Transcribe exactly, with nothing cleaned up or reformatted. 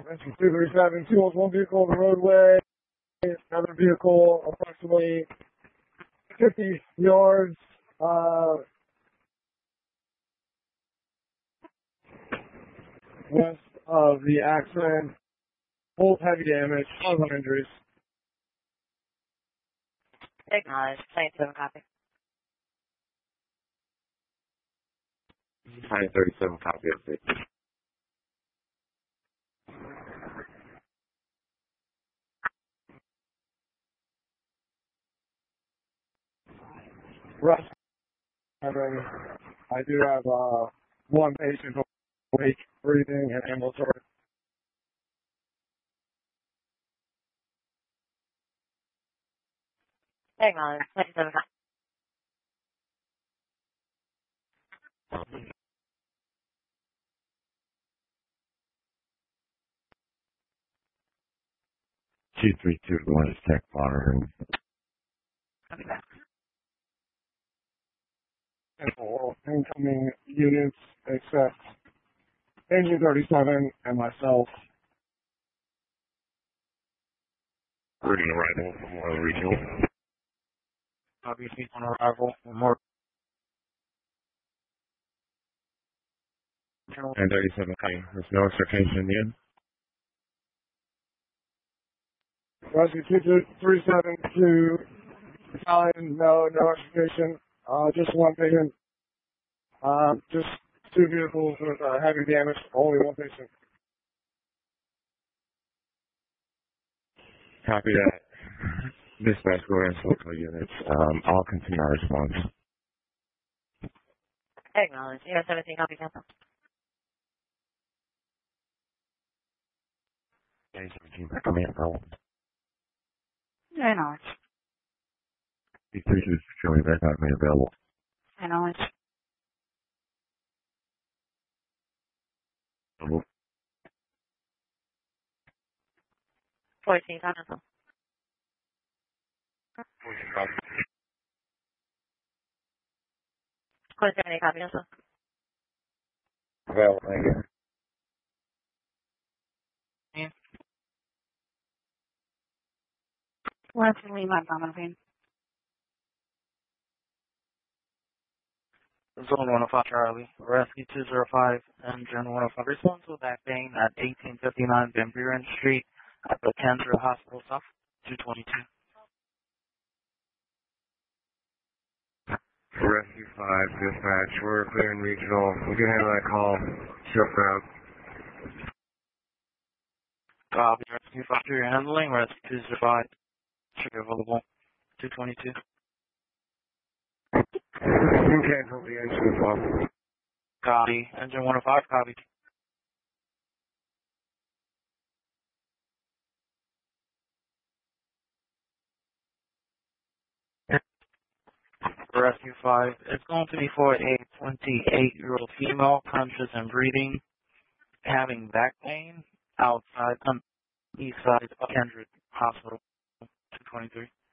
Rescue two three seven, two one vehicle on the roadway, another vehicle approximately fifty yards, uh, west of the accident, both heavy damage, five hundred injuries. Acknowledged. twenty-seven copy. nine thirty-seven copy of it. Russ, I do have uh, one patient awake, breathing, and ambulatory. Acknowledged. twenty-seven copy. two three two one is tech monitoring. And all incoming units except Engine thirty-seven and myself. Routine arrival from Memorial Regional. Obviously on arrival from more. nine thirty-seven copy. There's no extrication in the end. Rescue two three seven to Italian, no, no extrication, uh, just one patient, uh, just two vehicles with uh, heavy damage, only one patient. Copy that. Dispatch go ahead and local units. Um, I'll continue our response. Acknowledged. U S seventeen copy cancel. A seventeen back on the info. Acknowledged. B three two is showing back not made available. Acknowledged. Available. fourteen cancel. fourteen copy. Code seventy copy cancel. Available, thank you. West Lima, Donovan. Zone one oh five Charlie, Rescue two zero five, Engine one oh five. Responsible back pain at eighteen fifty-nine Van Buren Street at the Kendra Hospital South, two twenty-two. Rescue five, dispatch. We're clearing regional. We can handle that call. Shift route. Copy, Rescue five, you're handling, Rescue two zero five. Trigger available, two twenty-two. You can cancel the engine as well. Copy, Engine one oh five, copy. Rescue five, it's going to be for a twenty-eight-year-old female, conscious and breathing, having back pain outside on east side of Kendrick Hospital, two twenty-three.